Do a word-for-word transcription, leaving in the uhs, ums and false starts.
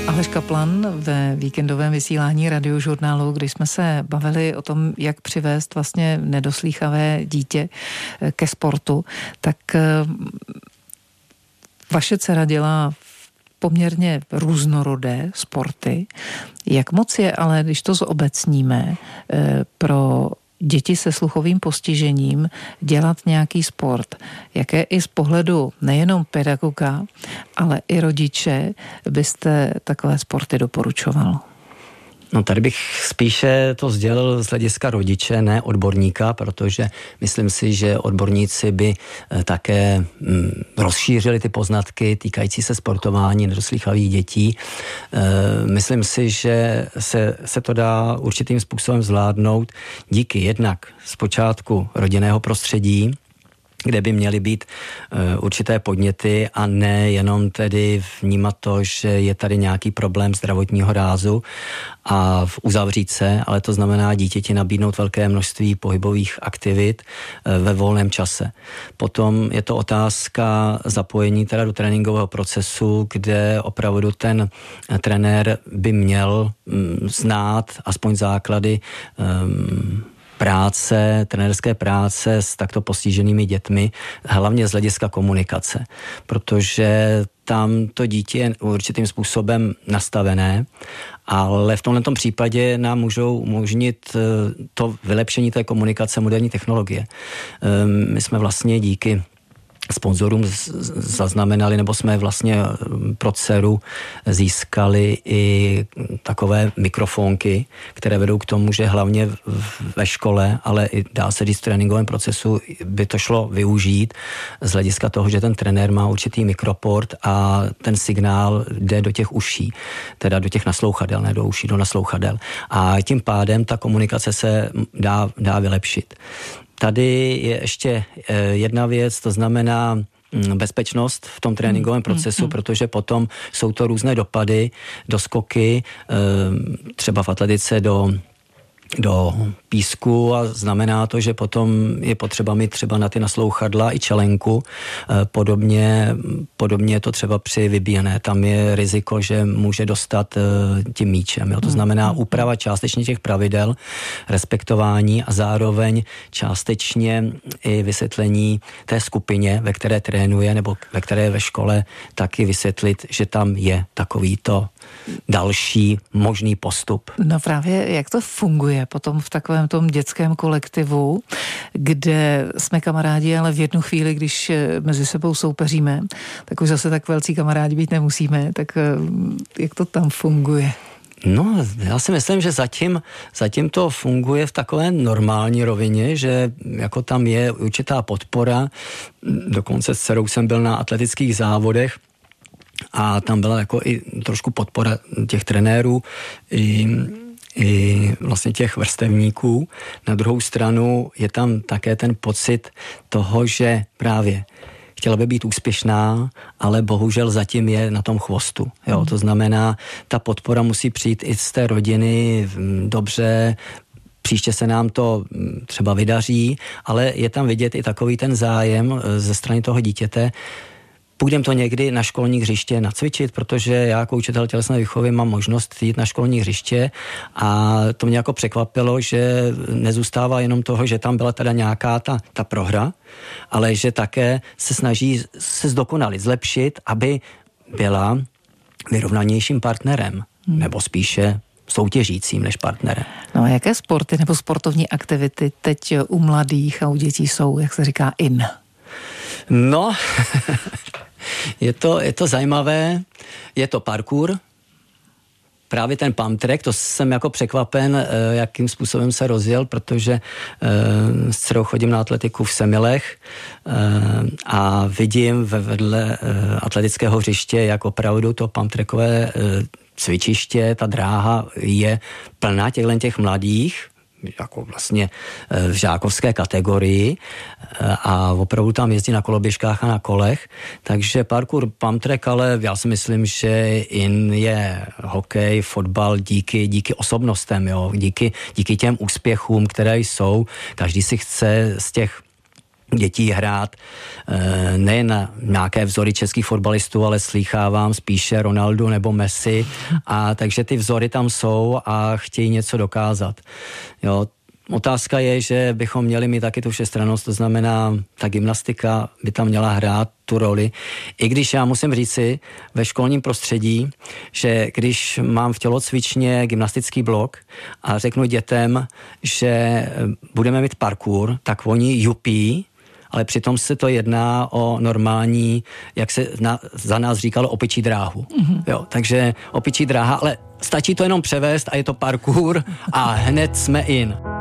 Aleš Kaplan ve víkendovém vysílání Radiožurnálu, když jsme se bavili o tom, jak přivést vlastně nedoslýchavé dítě ke sportu, tak vaše dcera dělá poměrně různorodé sporty. Jak moc je, ale když to zobecníme, pro děti se sluchovým postižením dělat nějaký sport, jaké i z pohledu nejenom pedagoga, ale i rodiče byste takové sporty doporučoval? No tady bych spíše to sdělil z hlediska rodiče, ne odborníka, protože myslím si, že odborníci by také rozšířili ty poznatky týkající se sportování nedoslýchavých dětí. Myslím si, že se, se to dá určitým způsobem zvládnout díky jednak zpočátku rodinného prostředí, kde by měly být uh, určité podněty a ne jenom tedy vnímat to, že je tady nějaký problém zdravotního rázu a v uzavřít se, ale to znamená dítěti nabídnout velké množství pohybových aktivit uh, ve volném čase. Potom je to otázka zapojení teda do tréninkového procesu, kde opravdu ten trenér by měl um, znát aspoň základy um, práce, trenérské práce s takto postiženými dětmi, hlavně z hlediska komunikace, protože tam to dítě je určitým způsobem nastavené, ale v tomto případě nám můžou umožnit to vylepšení té komunikace moderní technologie. My jsme vlastně díky sponzorům zaznamenali, nebo jsme vlastně pro dceru získali i takové mikrofonky, které vedou k tomu, že hlavně ve škole, ale i dá se říct v tréninkovém procesu by to šlo využít z hlediska toho, že ten trenér má určitý mikroport a ten signál jde do těch uší, teda do těch naslouchadel, ne do uší, do naslouchadel. A tím pádem ta komunikace se dá, dá vylepšit. Tady je ještě jedna věc, to znamená bezpečnost v tom tréninkovém procesu, mm, mm. protože potom jsou to různé dopady, doskoky, třeba v atletice do do písku a znamená to, že potom je potřeba mít třeba na ty naslouchadla i čelenku. Podobně, podobně je to třeba při vybíjené. Tam je riziko, že může dostat tím míčem. Jo? To znamená úprava částečně těch pravidel, respektování a zároveň částečně i vysvětlení té skupině, ve které trénuje nebo ve které je ve škole, taky vysvětlit, že tam je takovýto další možný postup. No právě jak to funguje potom v takovém tom dětském kolektivu, kde jsme kamarádi, ale v jednu chvíli, když mezi sebou soupeříme, tak už zase tak velcí kamarádi být nemusíme, tak jak to tam funguje? No, já si myslím, že zatím, zatím to funguje v takové normální rovině, že jako tam je určitá podpora, dokonce s dcerou jsem byl na atletických závodech, a tam byla jako i trošku podpora těch trenérů i, i vlastně těch vrstevníků. Na druhou stranu je tam také ten pocit toho, že právě chtěla by být úspěšná, ale bohužel zatím je na tom chvostu. Jo? To znamená, ta podpora musí přijít i z té rodiny dobře, příště se nám to třeba vydaří, ale je tam vidět i takový ten zájem ze strany toho dítěte. Půjdem to někdy na školní hřiště nacvičit, protože já jako učitel tělesné výchovy mám možnost jít na školní hřiště a to mě jako překvapilo, že nezůstává jenom toho, že tam byla teda nějaká ta, ta prohra, ale že také se snaží se zdokonalit, zlepšit, aby byla vyrovnanějším partnerem, hmm. nebo spíše soutěžícím než partnerem. No a jaké sporty nebo sportovní aktivity teď u mladých a u dětí jsou, jak se říká, in? No, je to, je to zajímavé, je to parkour, právě ten pump track, to jsem jako překvapen, jakým způsobem se rozjel, protože s dcerou chodím na atletiku v Semilech a vidím vedle atletického hřiště, jak opravdu to pump trackové cvičiště, ta dráha je plná těchto těch mladých, jako vlastně v žákovské kategorii a opravdu tam jezdí na koloběžkách a na kolech, takže parkour, pump track, ale já si myslím, že in je hokej, fotbal díky, díky osobnostem, jo, díky, díky těm úspěchům, které jsou, každý si chce z těch dětí hrát nejen na nějaké vzory českých fotbalistů, ale slýchávám spíše Ronaldo nebo Messi, a takže ty vzory tam jsou a chtějí něco dokázat. Jo, otázka je, že bychom měli mít taky tu všestrannost, to znamená, ta gymnastika by tam měla hrát tu roli. I když já musím říci ve školním prostředí, že když mám v tělocvičně gymnastický blok a řeknu dětem, že budeme mít parkour, tak oni jupí, ale přitom se to jedná o normální, jak se na, za nás říkalo, opičí dráhu. Mm-hmm. Jo, takže opičí dráha, ale stačí to jenom převést a je to parkour a hned jsme in.